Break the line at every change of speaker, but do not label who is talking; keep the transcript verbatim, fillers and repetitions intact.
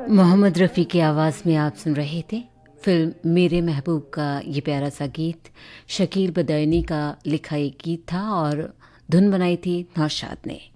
मोहम्मद रफ़ी की आवाज़ में आप सुन रहे थे फिल्म मेरे महबूब का ये प्यारा सा गीत। शकील बदायूनी का लिखा एक गीत था और धुन बनाई थी नौशाद ने।